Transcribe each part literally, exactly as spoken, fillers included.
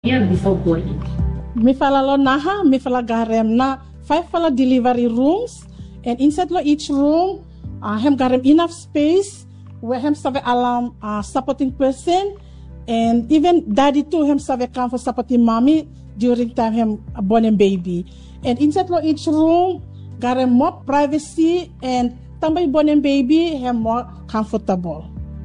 Yeah, before going. Mi fala lo naha, mi fala garem na five fala delivery rooms, and inside lo each room, uh, hem garem enough space where hem save alarm uh, supporting person, and even daddy too hem save come for supporting mommy during time hem born and baby. And inside lo each room, garem more privacy and tambay born and baby hem more comfortable.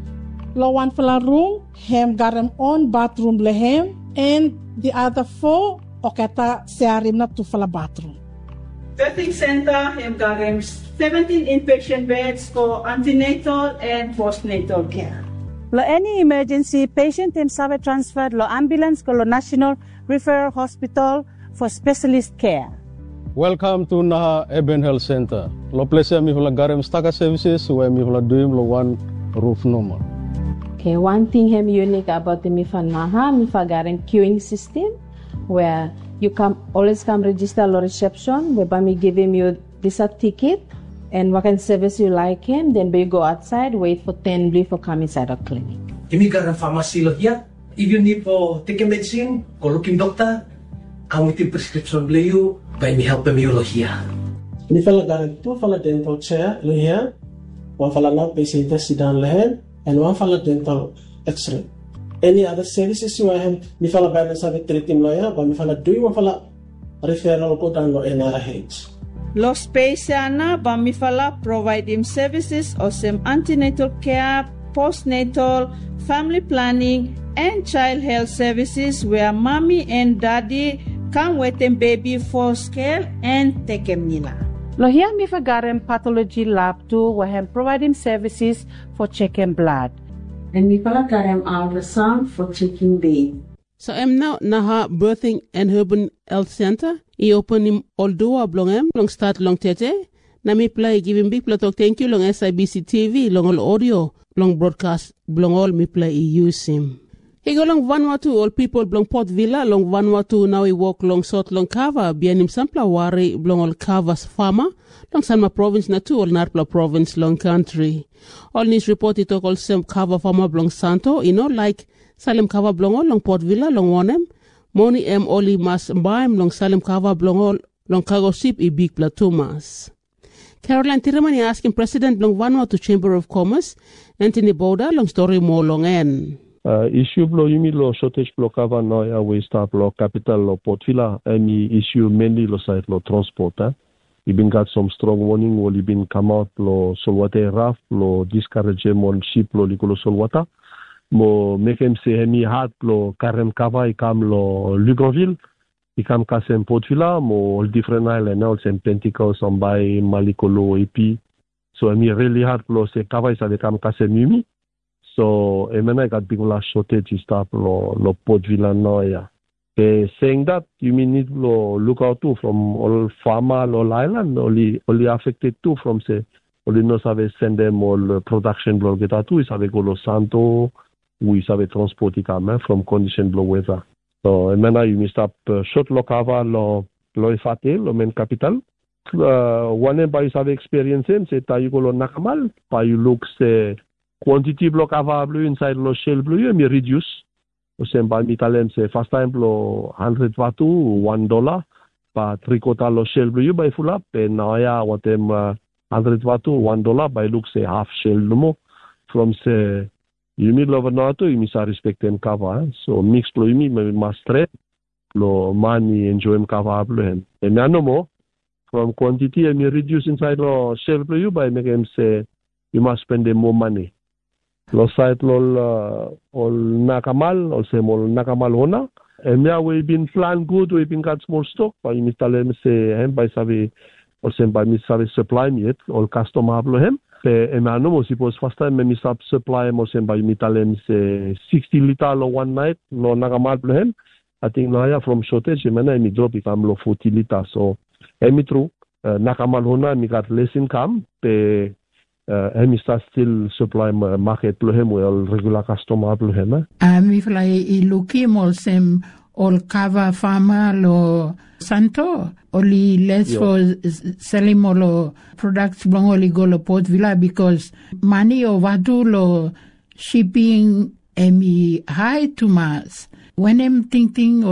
Lo one fala room, hem garem on bathroom lehem. And the other four, oketa searim na to fala bathroom. Birthing center have garem seventeen inpatient beds for antenatal and postnatal care. Lo any emergency patient him save transferred lo ambulance ko lo National Referral Hospital for specialist care. Welcome to Naha Eben Health Center. Lo place mi hula garem staka services where mi hula doing lo one roof normal. Okay, one thing hem unique about the Mifa Naha, Mifa Garen queuing system, where you come always come register lo reception, whereby me give him you this a ticket and what kind of service you like him, then you go outside, wait for ten blue for come inside our clinic. Imi garang pharmacy lo here. If you need for taking medicine, go looking doctor, come with the prescription blue you, by me help me lo here. Ni fala garang two fala dental chair lo here, one fala na patient sit down lehen. And one fala dental X-ray. Any other services you have, mi fala balance have treating lawyer, but mi fala do one fala referral ko dan lo N R H. Lo space na ba mi fala provide him services or some antenatal care, postnatal, family planning, and child health services where mommy and daddy come with them baby for scale and take him nila. Lo here mi fagarem pathology lab too, where hem providing services for checking blood. And mi fala garem ultrasound for checking baby. So I'm now Naha Birthing and Urban Health Center. I open him all door blong em long start long tete. Na mi play giving big plot thank you long S I B C T V long all audio long broadcast blong all mi play I use him. He go long Vanuatu, all people blong Port Villa, long Vanuatu, now he walk long sort long Kava, bien him sampla wari blong all Kava's farmer, long Salma province na tu, all Narpla province long country. All news report it talk all some Kava farmer blong Santo, you know, like Salem Kava blong all long Port Villa, long Wanem, Moni em oli mas mbaim long Salem Kava blong all long cargo ship i big platumas. Caroline Tiramani asking President long Vanuatu Chamber of Commerce, Anthony Boda long story more long en. Uh, issue blo yumi lo shortage blo kava no ya we start lo capital lo Port Vila any issue mainly lo site lo transport eh. You been got some strong warning will you been come out lo solwate raf lo discourage mon ship lo liko lo solwata mo make him say hemi hat lo karem kava ikam lo Luganville ikam kasem Port Vila mo all different island now sem Pentecost on by Malikolo epi so hemi really hard lo se kava isa de kam kasem yumi. So, I mean, I got big la shortage stuff lo lo Port Vila no ya. Eh, saying that, you mean need lo look out too from all farmer all island only only affected too from say only no save send them all production blow get out too is avec lo Santo we save transport ikam from condition blow weather. So, I mean, you must up uh, short lo kava lo lo ifate lo main capital. Uh, one by save experience him say ta you go lo nakamal pa you look say quantity block available inside lo shell blue you may reduce o semba mitalem se first time lo one hundred watu one dollar pa three quarter lo shell blue by full up and now ya watem uh, one hundred watu one dollar by look say half shell no from say you need lo no to you must respect them cover eh? So mix lo you must trade lo money enjoy them cover blue and no more from quantity you may reduce inside lo shell blue by make them say you must spend more money. Lo site lol uh, all nakamal, all same all nakamal hona. And now we been plan good, we been got small stock. By Mister Lem say hem by savi, all same by Mister supply me it, all customer hablo hem. And now no suppose first time me sub supply all same by Mister Lem say sixty liter lo one night lo nakamal blo hem. I think now yeah from shortage, me na me drop it am lo forty liter. So emi true uh, nakamal hona me got less income. Pe Uh, hemi sta still supply market lo hem well regular customer lo hem. Ah, mi fly I luki mol sem all cover farmer lo Santo only less Yo. For selling molo products blong only go lo Port Vila because money o watu lo shipping emi high to mass when I'm thinking